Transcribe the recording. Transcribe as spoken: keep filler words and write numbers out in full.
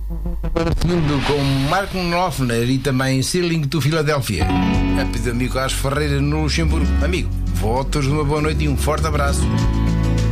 Segundo com Mark Knopfler e também Sealing to Philadelphia. A pedido do amigo Carlos Ferreira no Luxemburgo. Amigo, votos de uma boa noite e um forte abraço.